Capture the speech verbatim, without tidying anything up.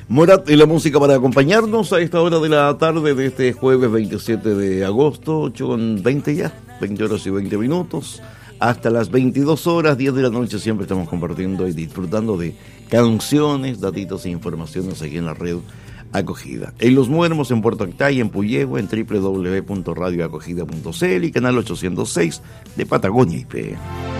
Morat y la música para acompañarnos a esta hora de la tarde de este jueves veintisiete de agosto, ocho con veinte ya, veinte horas y veinte minutos, hasta las veintidós horas, diez de la noche, siempre estamos compartiendo y disfrutando de canciones, datitos e informaciones aquí en la red Acogida. En Los Muermos, en Puerto Octay, en Puyehue, en doble u doble u doble u punto radio acogida punto c l y canal ochocientos seis de Patagonia I P.